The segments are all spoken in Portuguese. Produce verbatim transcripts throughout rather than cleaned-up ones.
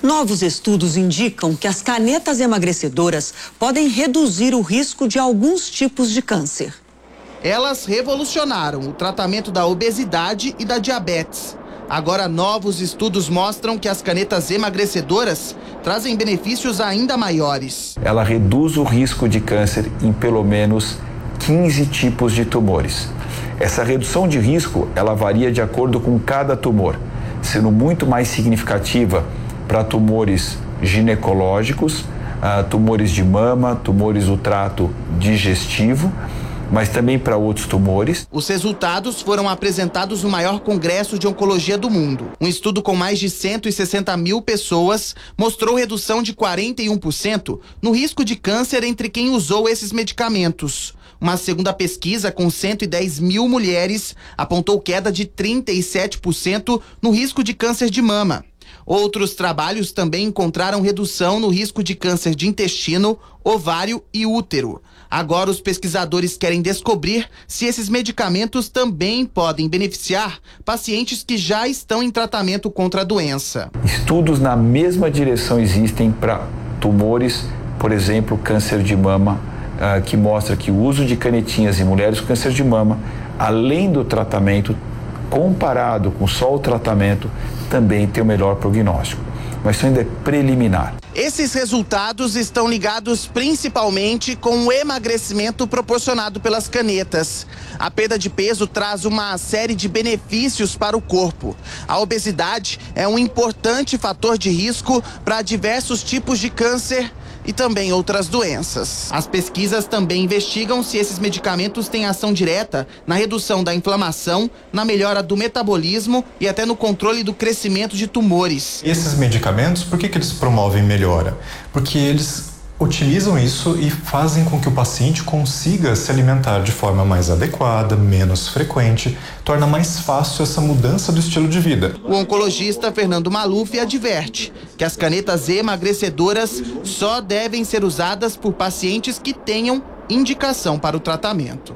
Novos estudos indicam que as canetas emagrecedoras podem reduzir o risco de alguns tipos de câncer. Elas revolucionaram o tratamento da obesidade e da diabetes. Agora, novos estudos mostram que as canetas emagrecedoras trazem benefícios ainda maiores. Ela reduz o risco de câncer em pelo menos quinze tipos de tumores. Essa redução de risco, ela varia de acordo com cada tumor, sendo muito mais significativa para tumores ginecológicos, uh, tumores de mama, tumores do trato digestivo, mas também para outros tumores. Os resultados foram apresentados no maior congresso de oncologia do mundo. Um estudo com mais de cento e sessenta mil pessoas mostrou redução de quarenta e um por cento no risco de câncer entre quem usou esses medicamentos. Uma segunda pesquisa com cento e dez mil mulheres apontou queda de trinta e sete por cento no risco de câncer de mama. Outros trabalhos também encontraram redução no risco de câncer de intestino, ovário e útero. Agora os pesquisadores querem descobrir se esses medicamentos também podem beneficiar pacientes que já estão em tratamento contra a doença. Estudos na mesma direção existem para tumores, por exemplo, câncer de mama, uh, que mostra que o uso de canetinhas em mulheres com câncer de mama, além do tratamento, comparado com só o tratamento, também tem o melhor prognóstico. Mas isso ainda é preliminar. Esses resultados estão ligados principalmente com o emagrecimento proporcionado pelas canetas. A perda de peso traz uma série de benefícios para o corpo. A obesidade é um importante fator de risco para diversos tipos de câncer e também outras doenças. As pesquisas também investigam se esses medicamentos têm ação direta na redução da inflamação, na melhora do metabolismo e até no controle do crescimento de tumores. Esses medicamentos, por que que eles promovem melhora? Porque eles utilizam isso e fazem com que o paciente consiga se alimentar de forma mais adequada, menos frequente, torna mais fácil essa mudança do estilo de vida. O oncologista Fernando Maluf adverte que as canetas emagrecedoras só devem ser usadas por pacientes que tenham indicação para o tratamento.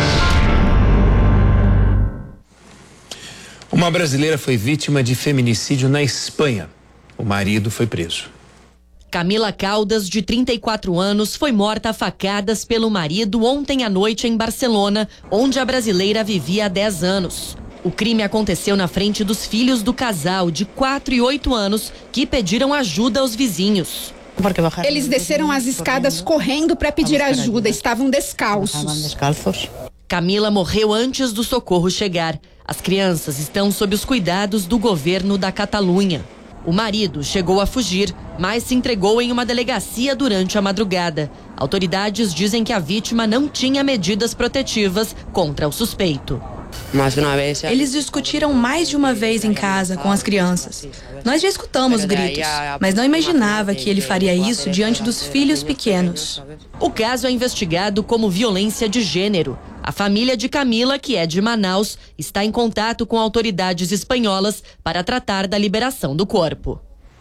Uma brasileira foi vítima de feminicídio na Espanha. O marido foi preso. Camila Caldas, de trinta e quatro anos, foi morta a facadas pelo marido ontem à noite em Barcelona, onde a brasileira vivia há dez anos. O crime aconteceu na frente dos filhos do casal, de quatro e oito anos, que pediram ajuda aos vizinhos. Eles desceram as escadas correndo para pedir ajuda, estavam descalços. Camila morreu antes do socorro chegar. As crianças estão sob os cuidados do governo da Catalunha. O marido chegou a fugir, mas se entregou em uma delegacia durante a madrugada. Autoridades dizem que a vítima não tinha medidas protetivas contra o suspeito. Eles discutiram mais de uma vez em casa com as crianças. Nós já escutamos gritos, mas não imaginava que ele faria isso diante dos filhos pequenos. O caso é investigado como violência de gênero. A família de Camila, que é de Manaus, está em contato com autoridades espanholas para tratar da liberação do corpo.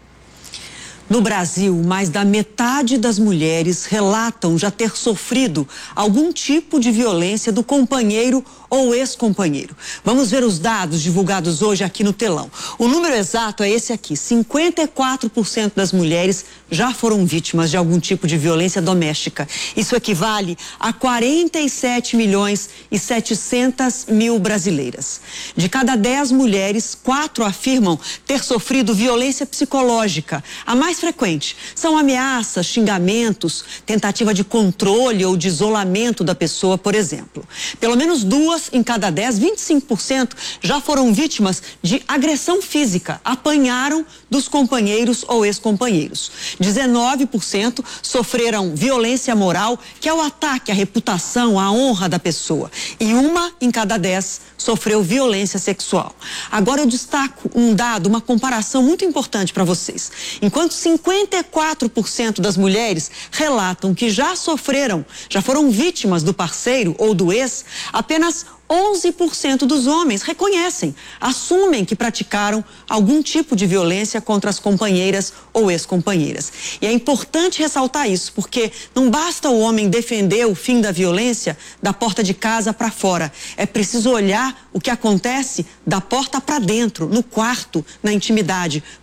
No Brasil, mais da metade das mulheres relatam já ter sofrido algum tipo de violência do companheiro ou ex-companheiro. Vamos ver os dados divulgados hoje aqui no telão. O número exato é esse aqui: cinquenta e quatro por cento das mulheres já foram vítimas de algum tipo de violência doméstica. Isso equivale a quarenta e sete milhões e setecentas mil brasileiras. De cada dez mulheres, quatro afirmam ter sofrido violência psicológica. A mais frequente são ameaças, xingamentos, tentativa de controle ou de isolamento da pessoa, por exemplo. Pelo menos duas em cada dez, vinte e cinco por cento, já foram vítimas de agressão física, apanharam dos companheiros ou ex-companheiros. dezenove por cento sofreram violência moral, que é o ataque à reputação, à honra da pessoa. E uma em cada dez sofreu violência sexual. Agora eu destaco um dado, uma comparação muito importante para vocês. Enquanto cinquenta e quatro por cento das mulheres relatam que já sofreram, já foram vítimas do parceiro ou do ex, apenas onze por cento dos homens reconhecem, assumem que praticaram algum tipo de violência contra as companheiras ou ex-companheiras. E é importante ressaltar isso, porque não basta o homem defender o fim da violência da porta de casa para fora. É preciso olhar o que acontece da porta para dentro, no quarto, na intimidade, porque a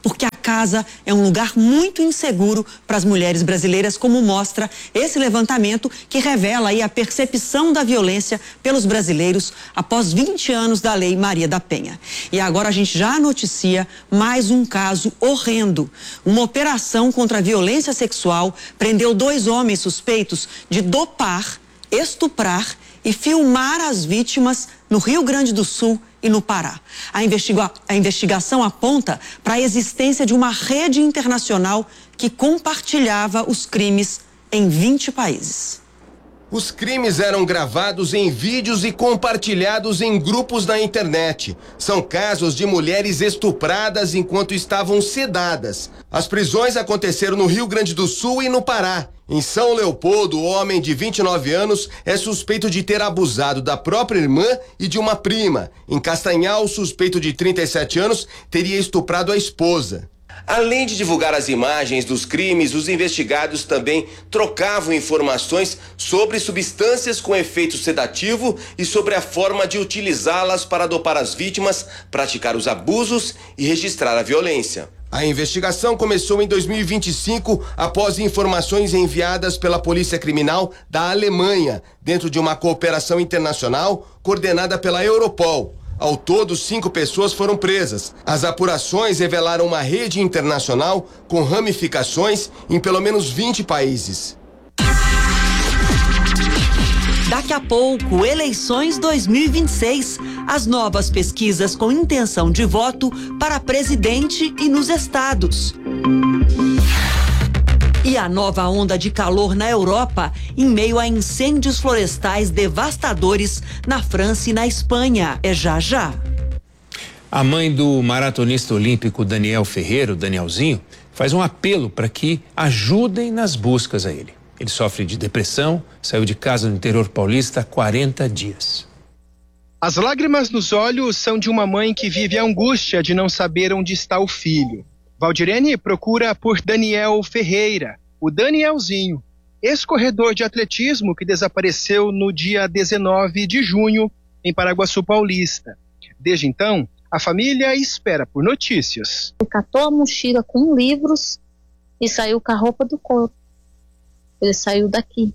casa é um lugar muito inseguro para as mulheres brasileiras, como mostra esse levantamento que revela aí a percepção da violência pelos brasileiros após vinte anos da Lei Maria da Penha. E agora a gente já noticia mais um caso horrendo. Uma operação contra a violência sexual prendeu dois homens suspeitos de dopar, estuprar e filmar as vítimas no Rio Grande do Sul e no Pará. A, investiga- a investigação aponta para a existência de uma rede internacional que compartilhava os crimes em vinte países. Os crimes eram gravados em vídeos e compartilhados em grupos na internet. São casos de mulheres estupradas enquanto estavam sedadas. As prisões aconteceram no Rio Grande do Sul e no Pará. Em São Leopoldo, o homem de vinte e nove anos é suspeito de ter abusado da própria irmã e de uma prima. Em Castanhal, o suspeito de trinta e sete anos teria estuprado a esposa. Além de divulgar as imagens dos crimes, os investigados também trocavam informações sobre substâncias com efeito sedativo e sobre a forma de utilizá-las para dopar as vítimas, praticar os abusos e registrar a violência. A investigação começou em dois mil e vinte e cinco após informações enviadas pela Polícia Criminal da Alemanha, dentro de uma cooperação internacional coordenada pela Europol. Ao todo, cinco pessoas foram presas. As apurações revelaram uma rede internacional com ramificações em pelo menos vinte países. Daqui a pouco, eleições dois mil e vinte e seis. As novas pesquisas com intenção de voto para presidente e nos estados. E a nova onda de calor na Europa, em meio a incêndios florestais devastadores na França e na Espanha. É já já. A mãe do maratonista olímpico Daniel Ferreira, o Danielzinho, faz um apelo para que ajudem nas buscas a ele. Ele sofre de depressão, saiu de casa no interior paulista há quarenta dias. As lágrimas nos olhos são de uma mãe que vive a angústia de não saber onde está o filho. Valdirene procura por Daniel Ferreira, o Danielzinho, ex-corredor de atletismo que desapareceu no dia dezenove de junho em Paraguaçu Paulista. Desde então, a família espera por notícias. Ele catou a mochila com livros e saiu com a roupa do corpo. Ele saiu daqui.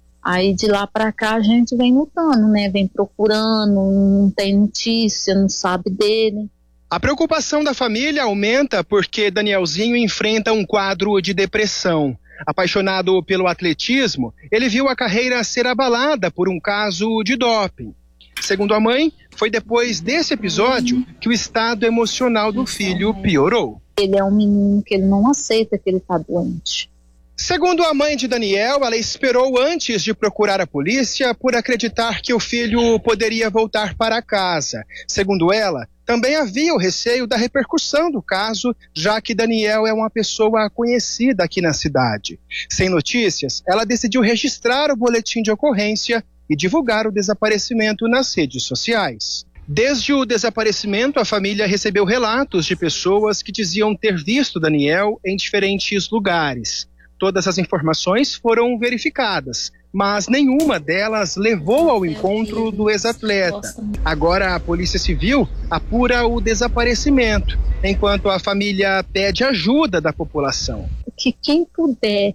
Aí de lá para cá a gente vem lutando, né? Vem procurando, não tem notícia, não sabe dele. A preocupação da família aumenta porque Danielzinho enfrenta um quadro de depressão. Apaixonado pelo atletismo, ele viu a carreira ser abalada por um caso de doping. Segundo a mãe, foi depois desse episódio que o estado emocional do filho piorou. Ele é um menino que ele não aceita que ele está doente. Segundo a mãe de Daniel, ela esperou antes de procurar a polícia por acreditar que o filho poderia voltar para casa. Segundo ela, também havia o receio da repercussão do caso, já que Daniel é uma pessoa conhecida aqui na cidade. Sem notícias, ela decidiu registrar o boletim de ocorrência e divulgar o desaparecimento nas redes sociais. Desde o desaparecimento, a família recebeu relatos de pessoas que diziam ter visto Daniel em diferentes lugares. Todas as informações foram verificadas, mas nenhuma delas levou ao encontro do ex-atleta. Agora a Polícia Civil apura o desaparecimento, enquanto a família pede ajuda da população. Que quem puder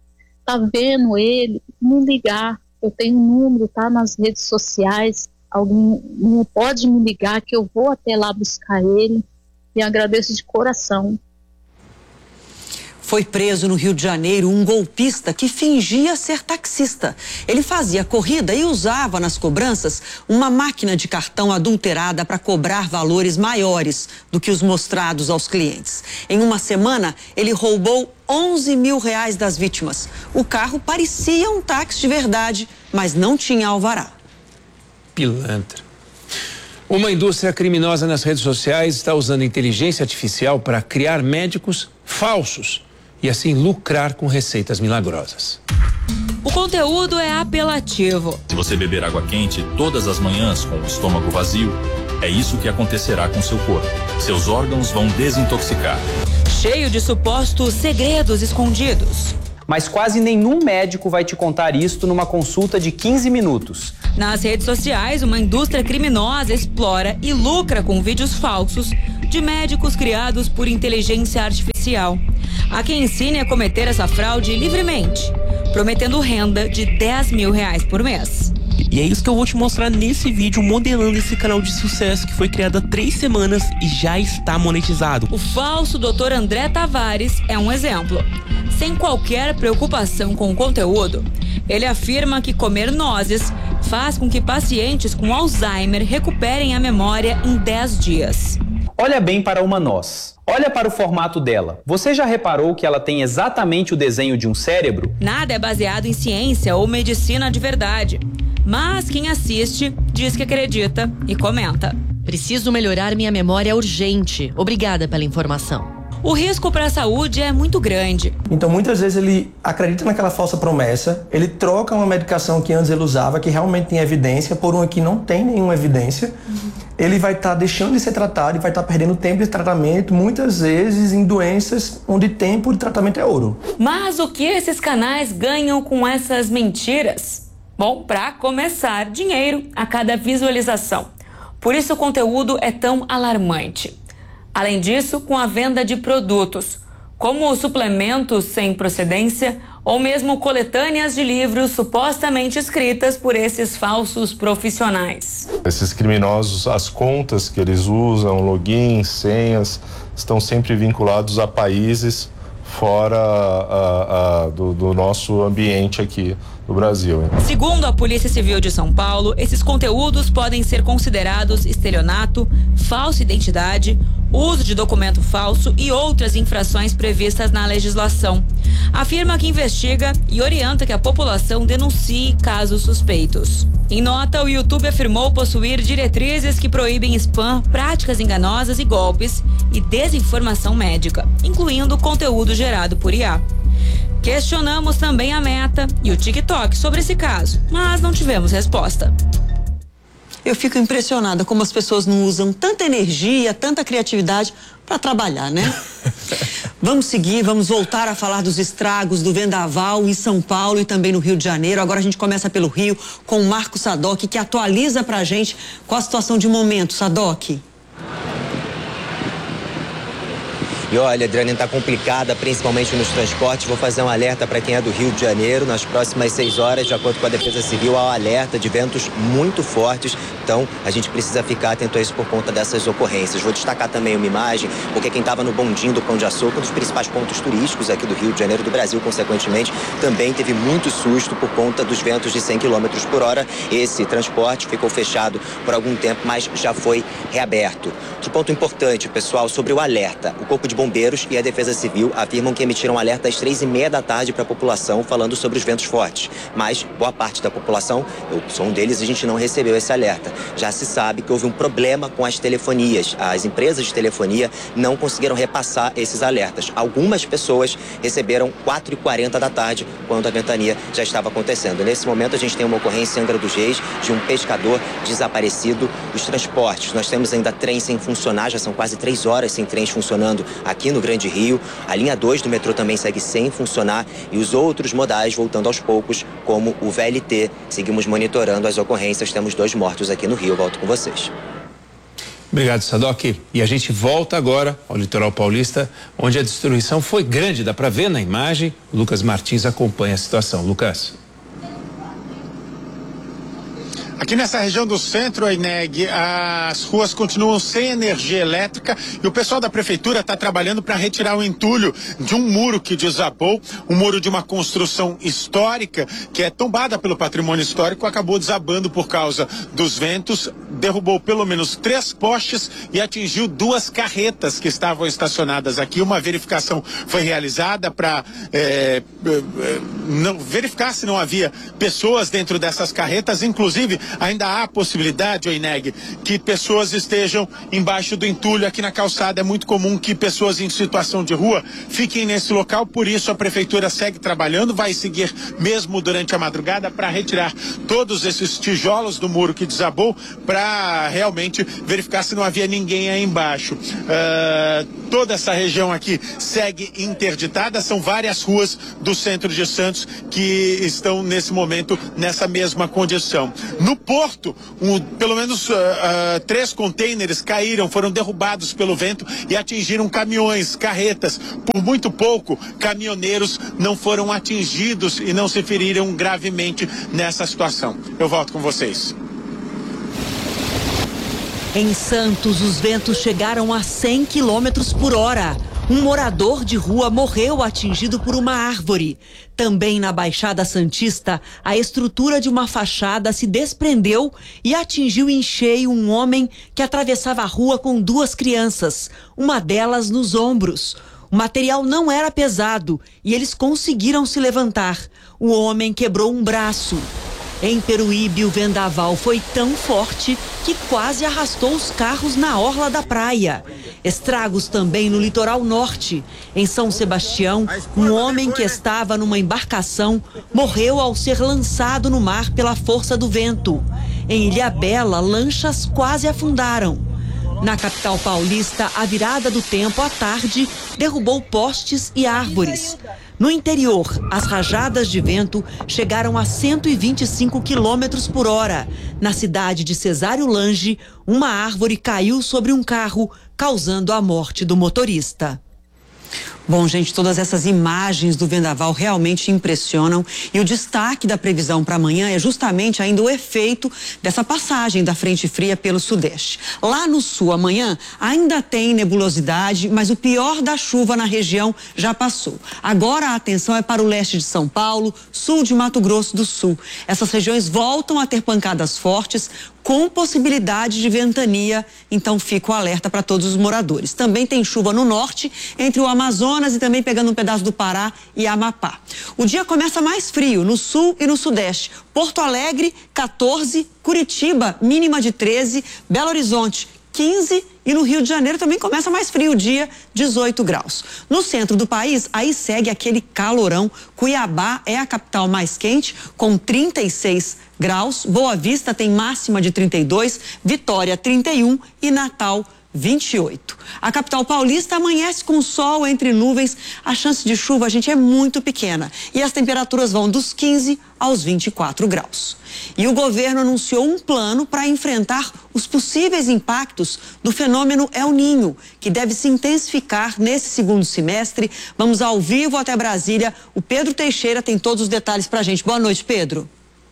tá vendo ele, me ligar. Eu tenho um número, tá nas redes sociais. Alguém pode me ligar que eu vou até lá buscar ele. E agradeço de coração. Foi preso no Rio de Janeiro um golpista que fingia ser taxista. Ele fazia corrida e usava nas cobranças uma máquina de cartão adulterada para cobrar valores maiores do que os mostrados aos clientes. Em uma semana, ele roubou onze mil reais das vítimas. O carro parecia um táxi de verdade, mas não tinha alvará. Pilantra. Uma indústria criminosa nas redes sociais está usando inteligência artificial para criar médicos falsos e assim lucrar com receitas milagrosas. O conteúdo é apelativo. Se você beber água quente todas as manhãs com o estômago vazio, é isso que acontecerá com seu corpo. Seus órgãos vão desintoxicar. Cheio de supostos segredos escondidos. Mas quase nenhum médico vai te contar isto numa consulta de quinze minutos. Nas redes sociais, uma indústria criminosa explora e lucra com vídeos falsos de médicos criados por inteligência artificial. comercial. Há quem ensine a cometer essa fraude livremente, prometendo renda de dez mil reais por mês. E é isso que eu vou te mostrar nesse vídeo, modelando esse canal de sucesso que foi criado há três semanas e já está monetizado. O falso doutor André Tavares é um exemplo. Sem qualquer preocupação com o conteúdo, ele afirma que comer nozes faz com que pacientes com Alzheimer recuperem a memória em dez dias. Olha bem para uma noz. Olha para o formato dela. Você já reparou que ela tem exatamente o desenho de um cérebro? Nada é baseado em ciência ou medicina de verdade. Mas quem assiste diz que acredita e comenta. Preciso melhorar minha memória urgente. Obrigada pela informação. O risco para a saúde é muito grande. Então, muitas vezes ele acredita naquela falsa promessa, ele troca uma medicação que antes ele usava, que realmente tem evidência, por uma que não tem nenhuma evidência. Uhum. Ele vai estar tá deixando de ser tratado e vai estar tá perdendo tempo de tratamento, muitas vezes em doenças onde tempo de tratamento é ouro. Mas o que esses canais ganham com essas mentiras? Bom, para começar, dinheiro a cada visualização. Por isso o conteúdo é tão alarmante. Além disso, com a venda de produtos, como suplementos sem procedência ou mesmo coletâneas de livros supostamente escritas por esses falsos profissionais. Esses criminosos, as contas que eles usam, logins, senhas, estão sempre vinculados a países fora a, a, do, do nosso ambiente aqui do Brasil. Segundo a Polícia Civil de São Paulo, esses conteúdos podem ser considerados estelionato, falsa identidade, uso de documento falso e outras infrações previstas na legislação. Afirma que investiga e orienta que a população denuncie casos suspeitos. Em nota, o YouTube afirmou possuir diretrizes que proíbem spam, práticas enganosas e golpes e desinformação médica, incluindo conteúdo gerado por I A. Questionamos também a Meta e o TikTok sobre esse caso, mas não tivemos resposta. Eu fico impressionada como as pessoas não usam tanta energia, tanta criatividade para trabalhar, né? Vamos seguir, vamos voltar a falar dos estragos do vendaval em São Paulo e também no Rio de Janeiro. Agora a gente começa pelo Rio com o Marco Sadoc, que atualiza pra gente qual a situação de momento. Sadoc. E olha, Adriane, está complicada, principalmente nos transportes. Vou fazer um alerta para quem é do Rio de Janeiro. Nas próximas seis horas, de acordo com a Defesa Civil, há um alerta de ventos muito fortes. Então, a gente precisa ficar atento a isso por conta dessas ocorrências. Vou destacar também uma imagem, porque quem estava no bondinho do Pão de Açúcar, um dos principais pontos turísticos aqui do Rio de Janeiro, do Brasil, consequentemente, também teve muito susto por conta dos ventos de cem quilômetros por hora. Esse transporte ficou fechado por algum tempo, mas já foi reaberto. Outro ponto importante, pessoal, sobre o alerta. O Corpo de Bombeiros e a Defesa Civil afirmam que emitiram um alerta às três e meia da tarde para a população, falando sobre os ventos fortes. Mas boa parte da população, eu sou um deles, a gente não recebeu esse alerta. Já se sabe que houve um problema com as telefonias. As empresas de telefonia não conseguiram repassar esses alertas. Algumas pessoas receberam quatro e quarenta da tarde, quando a ventania já estava acontecendo. Nesse momento, a gente tem uma ocorrência em Angra dos Reis de um pescador desaparecido. Os transportes, nós temos ainda trens sem funcionar, já são quase três horas sem trens funcionando aqui no Grande Rio. A linha dois do metrô também segue sem funcionar e os outros modais voltando aos poucos, como o V L T. Seguimos monitorando as ocorrências, temos dois mortos aqui no Rio. Eu volto com vocês. Obrigado, Sadoc. E a gente volta agora ao litoral paulista, onde a destruição foi grande, dá para ver na imagem. O Lucas Martins acompanha a situação. Lucas. Aqui nessa região do centro, Aineg, as ruas continuam sem energia elétrica e o pessoal da prefeitura está trabalhando para retirar o entulho de um muro que desabou, um muro de uma construção histórica que é tombada pelo patrimônio histórico, acabou desabando por causa dos ventos, derrubou pelo menos três postes e atingiu duas carretas que estavam estacionadas aqui. Uma verificação foi realizada para é, não verificar se não havia pessoas dentro dessas carretas, inclusive ainda há a possibilidade, Oineg, que pessoas estejam embaixo do entulho aqui na calçada. É muito comum que pessoas em situação de rua fiquem nesse local, por isso a prefeitura segue trabalhando, vai seguir mesmo durante a madrugada para retirar todos esses tijolos do muro que desabou, para realmente verificar se não havia ninguém aí embaixo. Uh, toda essa região aqui segue interditada, são várias ruas do centro de Santos que estão nesse momento nessa mesma condição. No porto, um, pelo menos uh, uh, três contêineres caíram, foram derrubados pelo vento e atingiram caminhões, carretas. Por muito pouco, caminhoneiros não foram atingidos e não se feriram gravemente nessa situação. Eu volto com vocês. Em Santos, os ventos chegaram a cem quilômetros por hora. Um morador de rua morreu atingido por uma árvore. Também na Baixada Santista, a estrutura de uma fachada se desprendeu e atingiu em cheio um homem que atravessava a rua com duas crianças, uma delas nos ombros. O material não era pesado e eles conseguiram se levantar. O homem quebrou um braço. Em Peruíbe, o vendaval foi tão forte que quase arrastou os carros na orla da praia. Estragos também no litoral norte. Em São Sebastião, um homem que estava numa embarcação morreu ao ser lançado no mar pela força do vento. Em Ilhabela, lanchas quase afundaram. Na capital paulista, a virada do tempo à tarde derrubou postes e árvores. No interior, as rajadas de vento chegaram a cento e vinte e cinco quilômetros por hora. Na cidade de Cesário Lange, uma árvore caiu sobre um carro, causando a morte do motorista. Bom, gente, todas essas imagens do vendaval realmente impressionam e o destaque da previsão para amanhã é justamente ainda o efeito dessa passagem da frente fria pelo sudeste. Lá no sul, amanhã ainda tem nebulosidade, mas o pior da chuva na região já passou. Agora a atenção é para o leste de São Paulo, sul de Mato Grosso do Sul. Essas regiões voltam a ter pancadas fortes, com possibilidade de ventania, então fica o alerta para todos os moradores. Também tem chuva no norte, entre o Amazonas e também pegando um pedaço do Pará e Amapá. O dia começa mais frio no sul e no sudeste. Porto Alegre, quatorze, Curitiba, mínima de treze, Belo Horizonte, quinze e no Rio de Janeiro também começa mais frio o dia, dezoito graus. No centro do país, aí segue aquele calorão. Cuiabá é a capital mais quente, com trinta e seis graus. Boa Vista tem máxima de trinta e dois, Vitória trinta e um e Natal vinte e oito. A capital paulista amanhece com sol entre nuvens. A chance de chuva, gente, é muito pequena. E as temperaturas vão dos quinze aos vinte e quatro graus. E o governo anunciou um plano para enfrentar os possíveis impactos do fenômeno El Niño, que deve se intensificar nesse segundo semestre. Vamos ao vivo até Brasília. O Pedro Teixeira tem todos os detalhes para a gente. Boa noite, Pedro.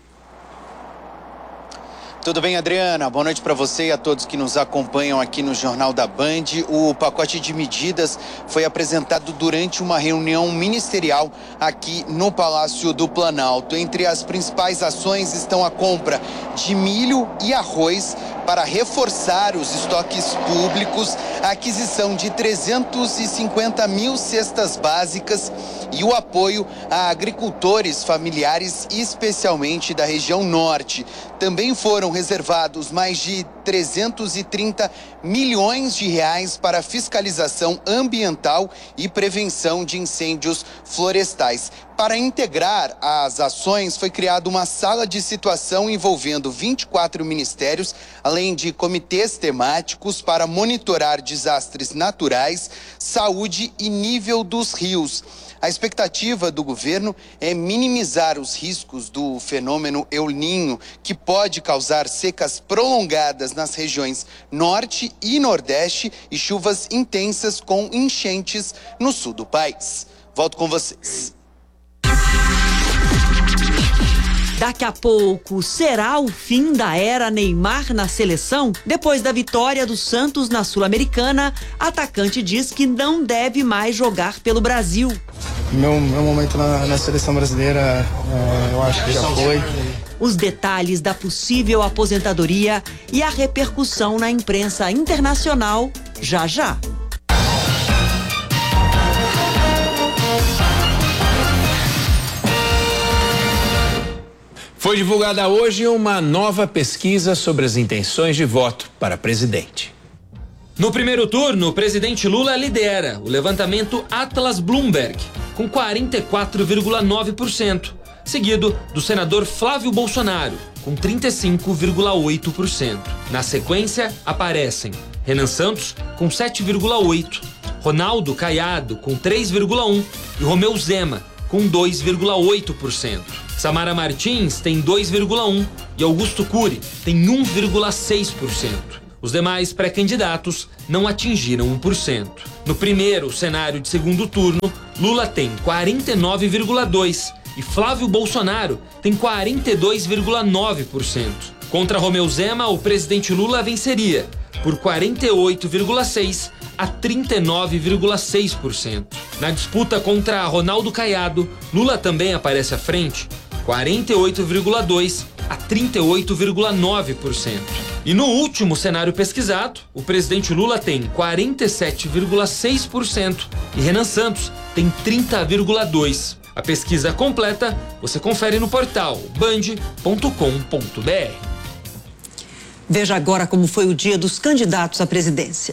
Tudo bem, Adriana? Boa noite para você e a todos que nos acompanham aqui no Jornal da Band. O pacote de medidas foi apresentado durante uma reunião ministerial aqui no Palácio do Planalto. Entre as principais ações estão a compra de milho e arroz para reforçar os estoques públicos, a aquisição de trezentos e cinquenta mil cestas básicas e o apoio a agricultores familiares, especialmente da região norte. Também foram reservados mais de trezentos e trinta milhões de reais para fiscalização ambiental e prevenção de incêndios florestais. Para integrar as ações, foi criada uma sala de situação envolvendo vinte e quatro ministérios, além de comitês temáticos para monitorar desastres naturais, saúde e nível dos rios. A expectativa do governo é minimizar os riscos do fenômeno El Niño, que pode causar secas prolongadas nas regiões norte e nordeste e chuvas intensas com enchentes no sul do país. Volto com vocês. Daqui a pouco, será o fim da era Neymar na seleção? Depois da vitória do Santos na Sul-Americana, atacante diz que não deve mais jogar pelo Brasil. Meu, meu momento na, na seleção brasileira, é, eu acho que já foi. Os detalhes da possível aposentadoria e a repercussão na imprensa internacional, já já. Foi divulgada hoje uma nova pesquisa sobre as intenções de voto para presidente. No primeiro turno, o presidente Lula lidera o levantamento Atlas Bloomberg, com quarenta e quatro vírgula nove por cento, seguido do senador Flávio Bolsonaro, com trinta e cinco vírgula oito por cento. Na sequência, aparecem Renan Santos, com sete vírgula oito por cento, Ronaldo Caiado, com três vírgula um por cento e Romeu Zema, com dois vírgula oito por cento. Samara Martins tem dois vírgula um por cento e Augusto Cury tem um vírgula seis por cento. Os demais pré-candidatos não atingiram um por cento. No primeiro cenário de segundo turno, Lula tem quarenta e nove vírgula dois por cento e Flávio Bolsonaro tem quarenta e dois vírgula nove por cento. Contra Romeu Zema, o presidente Lula venceria por quarenta e oito vírgula seis por cento a trinta e nove vírgula seis por cento. Na disputa contra Ronaldo Caiado, Lula também aparece à frente, quarenta e oito vírgula dois por cento a trinta e oito vírgula nove por cento. E no último cenário pesquisado, o presidente Lula tem quarenta e sete vírgula seis por cento e Renan Santos tem trinta vírgula dois por cento. A pesquisa completa você confere no portal band ponto com ponto br. Veja agora como foi o dia dos candidatos à presidência.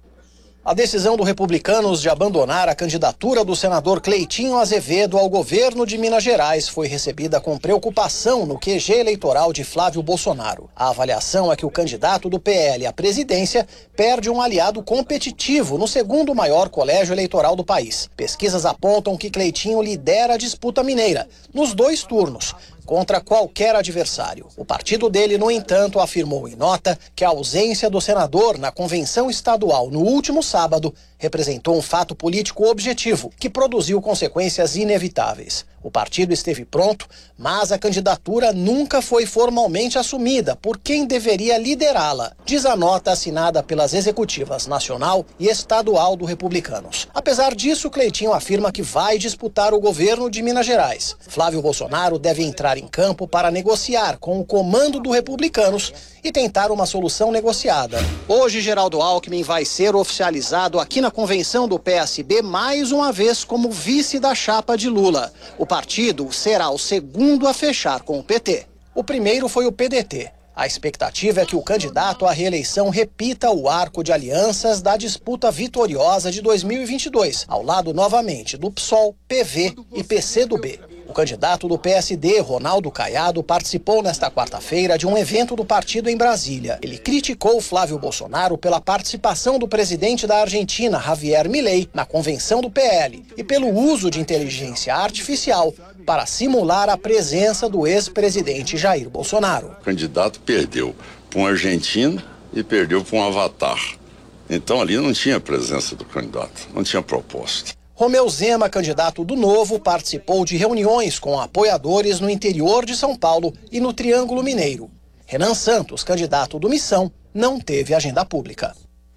A decisão do Republicanos de abandonar a candidatura do senador Cleitinho Azevedo ao governo de Minas Gerais foi recebida com preocupação no Q G eleitoral de Flávio Bolsonaro. A avaliação é que o candidato do P L à presidência perde um aliado competitivo no segundo maior colégio eleitoral do país. Pesquisas apontam que Cleitinho lidera a disputa mineira, nos dois turnos, contra qualquer adversário. O partido dele, no entanto, afirmou em nota que a ausência do senador na convenção estadual no último sábado representou um fato político objetivo que produziu consequências inevitáveis. O partido esteve pronto, mas a candidatura nunca foi formalmente assumida por quem deveria liderá-la, diz a nota assinada pelas executivas nacional e estadual do Republicanos. Apesar disso, Cleitinho afirma que vai disputar o governo de Minas Gerais. Flávio Bolsonaro deve entrar em campo para negociar com o comando do Republicanos e tentar uma solução negociada. Hoje, Geraldo Alckmin vai ser oficializado aqui na convenção do P S B mais uma vez como vice da chapa de Lula. O partido será o segundo a fechar com o P T. O primeiro foi o P D T. A expectativa é que o candidato à reeleição repita o arco de alianças da disputa vitoriosa de dois mil e vinte e dois, ao lado novamente do P SOL, P V e P C do B. O candidato do P S D, Ronaldo Caiado, participou nesta quarta-feira de um evento do partido em Brasília. Ele criticou Flávio Bolsonaro pela participação do presidente da Argentina, Javier Milei, na convenção do P L e pelo uso de inteligência artificial para simular a presença do ex-presidente Jair Bolsonaro. O candidato perdeu para um argentino e perdeu para um avatar. Então ali não tinha presença do candidato, não tinha proposta. Romeu Zema, candidato do Novo, participou de reuniões com apoiadores no interior de São Paulo e no Triângulo Mineiro. Renan Santos, candidato do Missão, não teve agenda pública.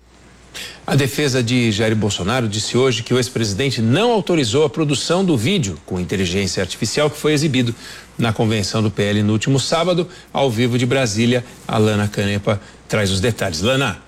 A defesa de Jair Bolsonaro disse hoje que o ex-presidente não autorizou a produção do vídeo com inteligência artificial que foi exibido na convenção do P L no último sábado, ao vivo de Brasília. A Lana Canepa traz os detalhes. Lana.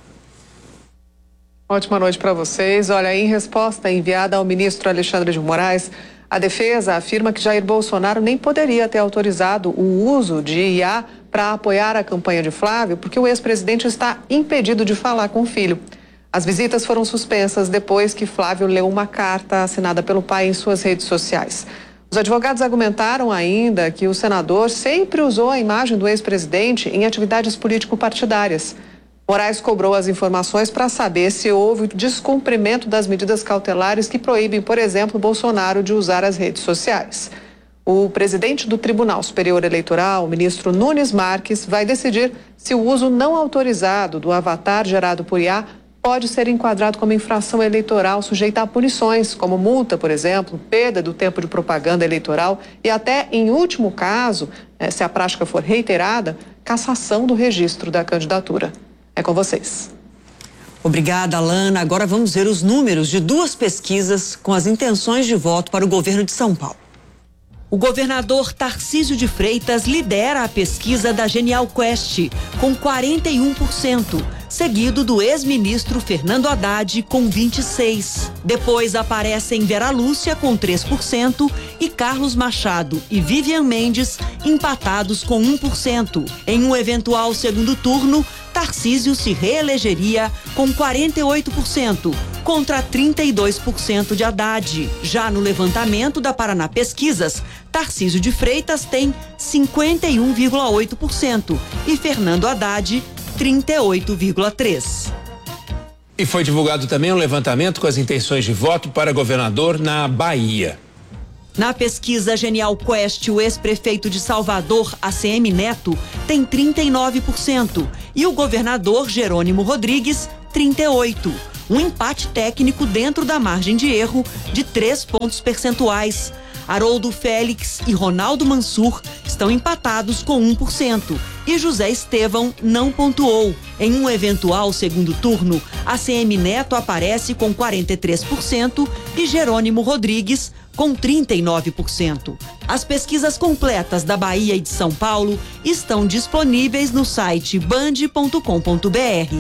Ótima noite para vocês. Olha, em resposta enviada ao ministro Alexandre de Moraes, a defesa afirma que Jair Bolsonaro nem poderia ter autorizado o uso de I A para apoiar a campanha de Flávio, porque o ex-presidente está impedido de falar com o filho. As visitas foram suspensas depois que Flávio leu uma carta assinada pelo pai em suas redes sociais. Os advogados argumentaram ainda que o senador sempre usou a imagem do ex-presidente em atividades político-partidárias. Moraes cobrou as informações para saber se houve descumprimento das medidas cautelares que proíbem, por exemplo, Bolsonaro de usar as redes sociais. O presidente do Tribunal Superior Eleitoral, o ministro Nunes Marques, vai decidir se o uso não autorizado do avatar gerado por I A pode ser enquadrado como infração eleitoral sujeita a punições, como multa, por exemplo, perda do tempo de propaganda eleitoral e até, em último caso, se a prática for reiterada, cassação do registro da candidatura. É com vocês. Obrigada, Lana. Agora vamos ver os números de duas pesquisas com as intenções de voto para o governo de São Paulo. O governador Tarcísio de Freitas lidera a pesquisa da Genial Quest, com quarenta e um por cento, seguido do ex-ministro Fernando Haddad, com vinte e seis por cento. Depois aparecem Vera Lúcia, com três por cento, e Carlos Machado e Vivian Mendes, empatados com um por cento. Em um eventual segundo turno, Tarcísio se reelegeria com quarenta e oito por cento, contra trinta e dois por cento de Haddad. Já no levantamento da Paraná Pesquisas, Tarcísio de Freitas tem cinquenta e um vírgula oito por cento e Fernando Haddad, trinta e oito vírgula três por cento. E foi divulgado também um levantamento com as intenções de voto para governador na Bahia. Na pesquisa Genial Quest, o ex-prefeito de Salvador, A C M Neto, tem trinta e nove por cento e o governador Jerônimo Rodrigues, trinta e oito por cento. Um empate técnico dentro da margem de erro de três pontos percentuais. Haroldo Félix e Ronaldo Mansur estão empatados com um por cento e José Estevão não pontuou. Em um eventual segundo turno, A C M Neto aparece com quarenta e três por cento e Jerônimo Rodrigues com trinta e nove por cento. As pesquisas completas da Bahia e de São Paulo estão disponíveis no site band ponto com ponto br.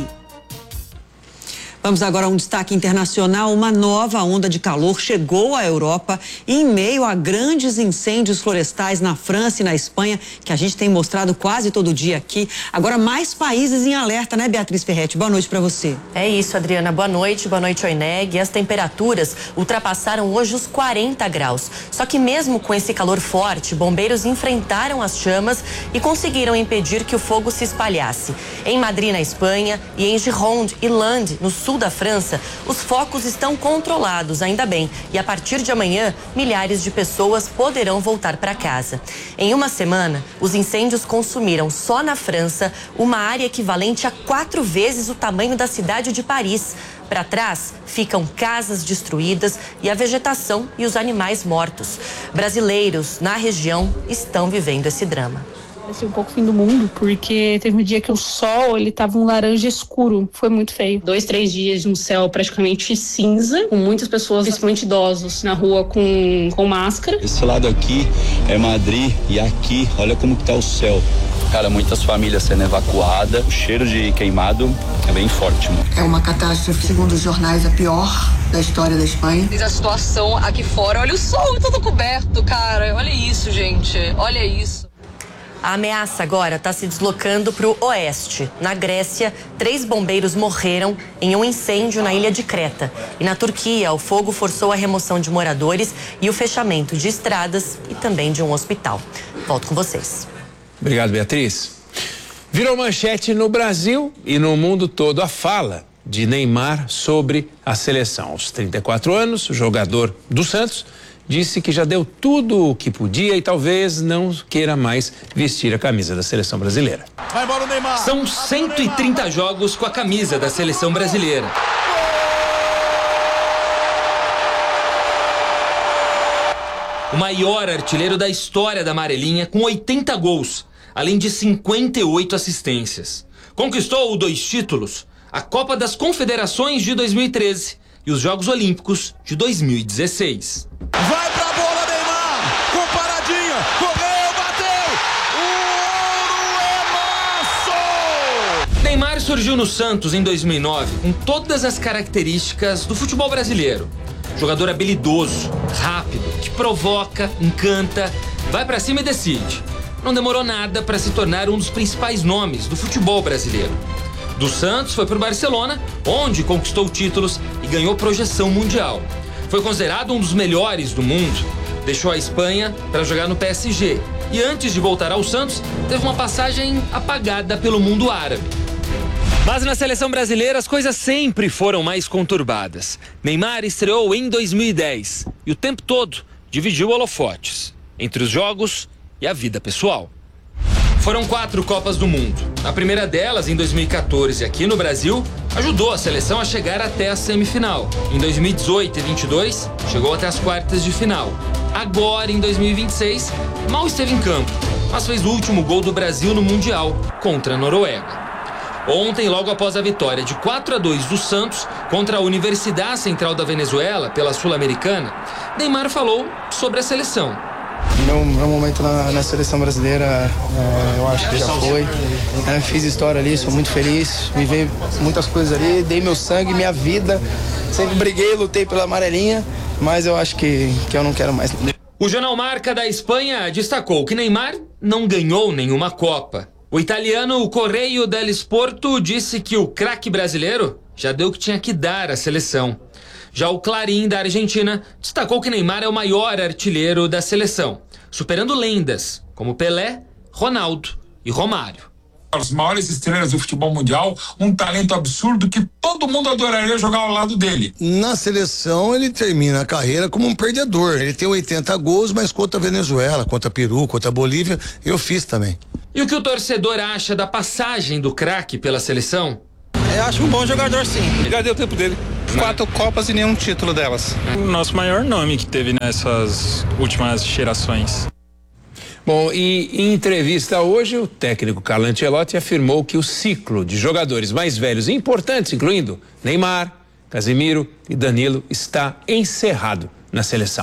Vamos agora a um destaque internacional. Uma nova onda de calor chegou à Europa em meio a grandes incêndios florestais na França e na Espanha, que a gente tem mostrado quase todo dia aqui. Agora mais países em alerta, né, Beatriz Ferretti? Boa noite para você. É isso, Adriana. Boa noite, boa noite, Oineg. As temperaturas ultrapassaram hoje os quarenta graus. Só que mesmo com esse calor forte, bombeiros enfrentaram as chamas e conseguiram impedir que o fogo se espalhasse. Em Madrid, na Espanha, e em Gironde e Landes, no sul da França, os focos estão controlados, ainda bem. E a partir de amanhã, milhares de pessoas poderão voltar para casa. Em uma semana, os incêndios consumiram só na França uma área equivalente a quatro vezes o tamanho da cidade de Paris. Para trás ficam casas destruídas e a vegetação e os animais mortos. Brasileiros na região estão vivendo esse drama. Parecia um pouco fim do mundo, porque teve um dia que o sol, ele tava um laranja escuro. Foi muito feio. Dois, três dias de um céu praticamente cinza, com muitas pessoas, principalmente idosos, na rua com, com máscara. Esse lado aqui é Madrid e aqui, olha como que tá o céu. Cara, muitas famílias sendo evacuadas, o cheiro de queimado é bem forte, mano. É uma catástrofe, segundo os jornais, a pior da história da Espanha. Diz a situação aqui fora, olha o sol todo coberto, cara. Olha isso, gente, olha isso. A ameaça agora está se deslocando para o oeste. Na Grécia, três bombeiros morreram em um incêndio na ilha de Creta. E na Turquia, o fogo forçou a remoção de moradores e o fechamento de estradas e também de um hospital. Volto com vocês. Obrigado, Beatriz. Virou manchete no Brasil e no mundo todo a fala de Neymar sobre a seleção. Aos trinta e quatro anos, o jogador do Santos disse que já deu tudo o que podia e talvez não queira mais vestir a camisa da seleção brasileira. Vai embora o Neymar. São cento e trinta jogos com a camisa da seleção brasileira. O maior artilheiro da história da amarelinha, com oitenta gols, além de cinquenta e oito assistências. Conquistou dois títulos, a Copa das Confederações de dois mil e treze e os Jogos Olímpicos de dois mil e dezesseis. Vai pra bola, Neymar! Com paradinha! Correu, bateu! Ouro é nosso! Neymar surgiu no Santos em dois mil e nove com todas as características do futebol brasileiro. Jogador habilidoso, rápido, que provoca, encanta, vai pra cima e decide. Não demorou nada para se tornar um dos principais nomes do futebol brasileiro. Do Santos foi pro Barcelona, onde conquistou títulos e ganhou projeção mundial. Foi considerado um dos melhores do mundo. Deixou a Espanha para jogar no P S G. E antes de voltar ao Santos, teve uma passagem apagada pelo mundo árabe. Mas na seleção brasileira as coisas sempre foram mais conturbadas. Neymar estreou em dois mil e dez e o tempo todo dividiu holofotes entre os jogos e a vida pessoal. Foram quatro Copas do Mundo. A primeira delas, em dois mil e quatorze, aqui no Brasil, ajudou a seleção a chegar até a semifinal. Em dois mil e dezoito e vinte e dois, chegou até as quartas de final. Agora, em dois mil e vinte e seis, mal esteve em campo, mas fez o último gol do Brasil no Mundial, contra a Noruega. Ontem, logo após a vitória de quatro a dois do Santos contra a Universidade Central da Venezuela pela Sul-Americana, Neymar falou sobre a seleção. Meu, meu momento na, na seleção brasileira, é, eu acho que já foi. É, fiz história ali, sou muito feliz. Vivi muitas coisas ali, dei meu sangue, minha vida. Sempre briguei, lutei pela amarelinha, mas eu acho que, que eu não quero mais. O jornal Marca da Espanha destacou que Neymar não ganhou nenhuma Copa. O italiano Correio dello Sporto disse que o craque brasileiro já deu o que tinha que dar à seleção. Já o Clarín da Argentina destacou que Neymar é o maior artilheiro da seleção, superando lendas como Pelé, Ronaldo e Romário. As maiores estrelas do futebol mundial, um talento absurdo que todo mundo adoraria jogar ao lado dele. Na seleção, ele termina a carreira como um perdedor. Ele tem oitenta gols, mas contra a Venezuela, contra Peru, contra a Bolívia, eu fiz também. E o que o torcedor acha da passagem do craque pela seleção? Eu acho um bom jogador, sim. Ele já deu tempo dele. Quatro Copas e nenhum título delas. O nosso maior nome que teve nessas últimas gerações. Bom, e em entrevista hoje, o técnico Carlo Ancelotti afirmou que o ciclo de jogadores mais velhos e importantes, incluindo Neymar, Casemiro e Danilo, está encerrado na seleção.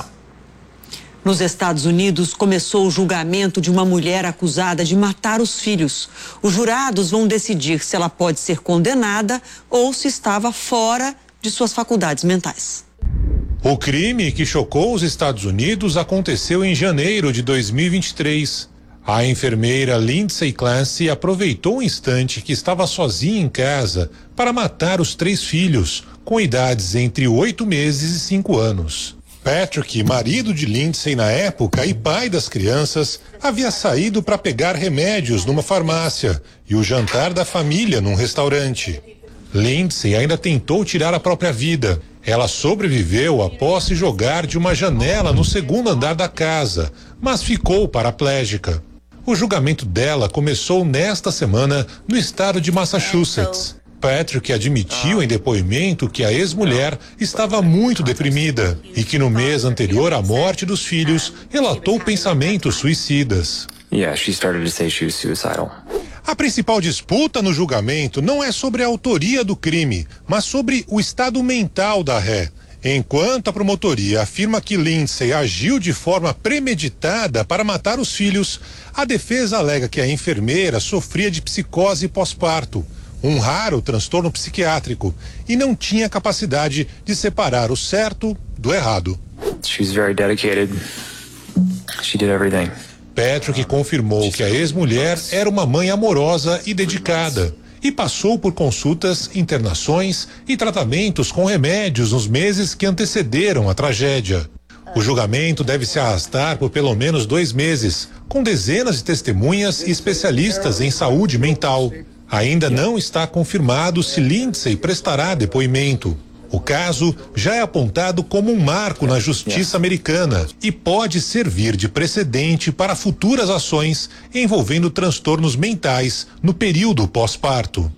Nos Estados Unidos, começou o julgamento de uma mulher acusada de matar os filhos. Os jurados vão decidir se ela pode ser condenada ou se estava fora de suas faculdades mentais. O crime que chocou os Estados Unidos aconteceu em janeiro de dois mil e vinte e três. A enfermeira Lindsay Clancy aproveitou um instante que estava sozinha em casa para matar os três filhos, com idades entre oito meses e cinco anos. Patrick, marido de Lindsay na época e pai das crianças, havia saído para pegar remédios numa farmácia e o jantar da família num restaurante. Lindsay ainda tentou tirar a própria vida. Ela sobreviveu após se jogar de uma janela no segundo andar da casa, mas ficou paraplégica. O julgamento dela começou nesta semana no estado de Massachusetts. Patrick admitiu em depoimento que a ex-mulher estava muito deprimida e que no mês anterior à morte dos filhos relatou pensamentos suicidas. Yeah, she started to say she was suicidal. A principal disputa no julgamento não é sobre a autoria do crime, mas sobre o estado mental da ré. Enquanto a promotoria afirma que Lindsay agiu de forma premeditada para matar os filhos, a defesa alega que a enfermeira sofria de psicose pós-parto, um raro transtorno psiquiátrico, e não tinha capacidade de separar o certo do errado. She was very dedicated. She did everything. Patrick confirmou que a ex-mulher era uma mãe amorosa e dedicada e passou por consultas, internações e tratamentos com remédios nos meses que antecederam a tragédia. O julgamento deve se arrastar por pelo menos dois meses, com dezenas de testemunhas e especialistas em saúde mental. Ainda não está confirmado se Lindsay prestará depoimento. O caso já é apontado como um marco na justiça americana e pode servir de precedente para futuras ações envolvendo transtornos mentais no período pós-parto.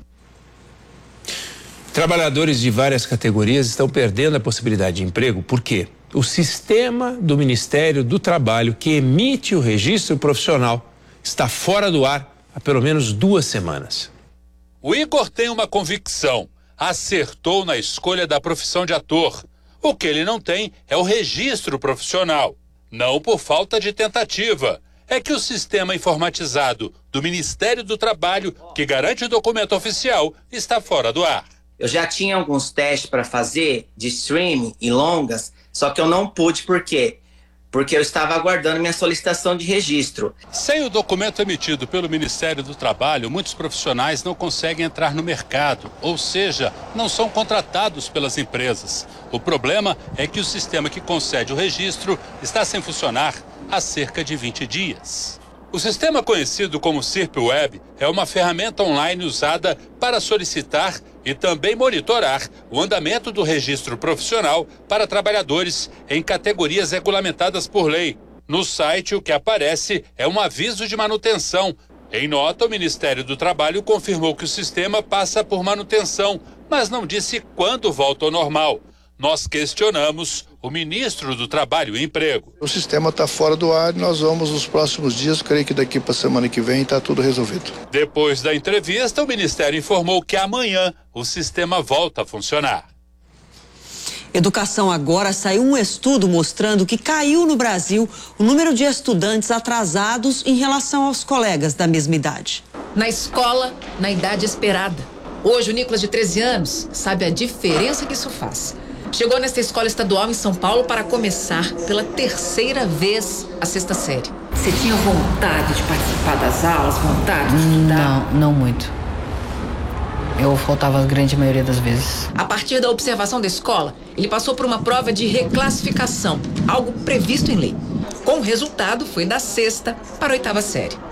Trabalhadores de várias categorias estão perdendo a possibilidade de emprego porque o sistema do Ministério do Trabalho que emite o registro profissional está fora do ar há pelo menos duas semanas. O Igor tem uma convicção. Acertou na escolha da profissão de ator. O que ele não tem é o registro profissional. Não por falta de tentativa. É que o sistema informatizado do Ministério do Trabalho, que garante o documento oficial, está fora do ar. Eu já tinha alguns testes para fazer de streaming e longas, só que eu não pude por quê? Porque eu estava aguardando minha solicitação de registro. Sem o documento emitido pelo Ministério do Trabalho, muitos profissionais não conseguem entrar no mercado, ou seja, não são contratados pelas empresas. O problema é que o sistema que concede o registro está sem funcionar há cerca de vinte dias. O sistema conhecido como SIRP-Web é uma ferramenta online usada para solicitar e também monitorar o andamento do registro profissional para trabalhadores em categorias regulamentadas por lei. No site, o que aparece é um aviso de manutenção. Em nota, o Ministério do Trabalho confirmou que o sistema passa por manutenção, mas não disse quando volta ao normal. Nós questionamos o ministro do Trabalho e Emprego. O sistema está fora do ar e nós vamos nos próximos dias, creio que daqui para a semana que vem está tudo resolvido. Depois da entrevista, o Ministério informou que amanhã o sistema volta a funcionar. Educação Agora saiu um estudo mostrando que caiu no Brasil o número de estudantes atrasados em relação aos colegas da mesma idade. Na escola, na idade esperada. Hoje o Nicolas, de treze anos, sabe a diferença que isso faz. Chegou nesta escola estadual em São Paulo para começar pela terceira vez a sexta série. Você tinha vontade de participar das aulas, vontade de estudar? Não, não muito. Eu faltava a grande maioria das vezes. A partir da observação da escola, ele passou por uma prova de reclassificação, algo previsto em lei. Com o resultado, foi da sexta para a oitava série.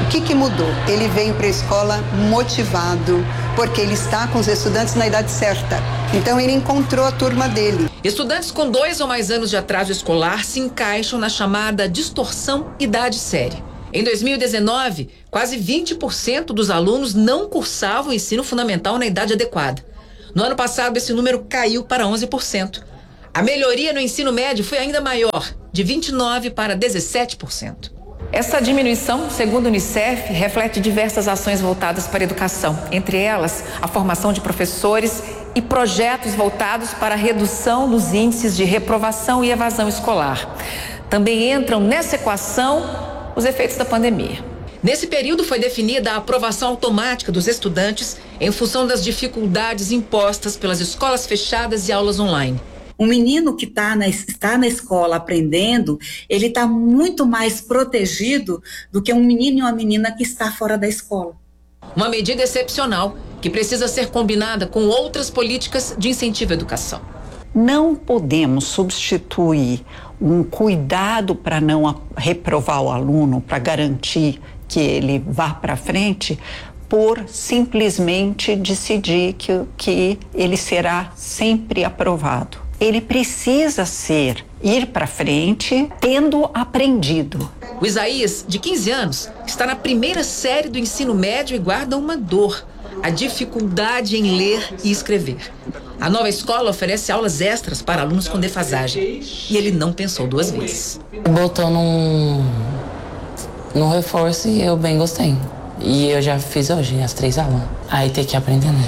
que que mudou? Ele veio para a escola motivado, porque ele está com os estudantes na idade certa. Então ele encontrou a turma dele. Estudantes com dois ou mais anos de atraso escolar se encaixam na chamada distorção idade-série. Em dois mil e dezenove, quase vinte por cento dos alunos não cursavam o ensino fundamental na idade adequada. No ano passado, esse número caiu para onze por cento. A melhoria no ensino médio foi ainda maior, de vinte e nove por cento para dezessete por cento. Essa diminuição, segundo o Unicef, reflete diversas ações voltadas para a educação, entre elas a formação de professores e projetos voltados para a redução dos índices de reprovação e evasão escolar. Também entram nessa equação os efeitos da pandemia. Nesse período foi definida a aprovação automática dos estudantes em função das dificuldades impostas pelas escolas fechadas e aulas online. Um menino que tá na, está na escola aprendendo, ele está muito mais protegido do que um menino e uma menina que está fora da escola. Uma medida excepcional que precisa ser combinada com outras políticas de incentivo à educação. Não podemos substituir um cuidado para não reprovar o aluno, para garantir que ele vá para frente, por simplesmente decidir que, que ele será sempre aprovado. Ele precisa ser, ir para frente, tendo aprendido. O Isaías, de quinze anos, está na primeira série do ensino médio e guarda uma dor: a dificuldade em ler e escrever. A nova escola oferece aulas extras para alunos com defasagem. E ele não pensou duas vezes. Botou num, num reforço e eu bem gostei. E eu já fiz hoje as três aulas. Aí tem que aprender, né?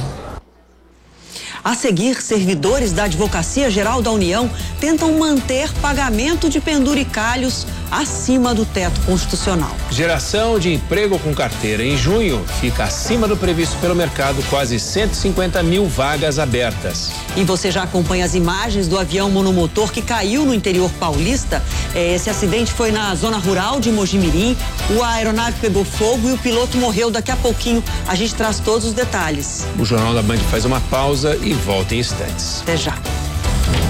A seguir, servidores da Advocacia Geral da União tentam manter pagamento de penduricalhos acima do teto constitucional. Geração de emprego com carteira em junho fica acima do previsto pelo mercado, quase cento e cinquenta mil vagas abertas. E você já acompanha as imagens do avião monomotor que caiu no interior paulista. Esse acidente foi na zona rural de Mojimirim. A aeronave pegou fogo e o piloto morreu. Daqui a pouquinho a gente traz todos os detalhes. O Jornal da Band faz uma pausa e volta em instantes. Até já.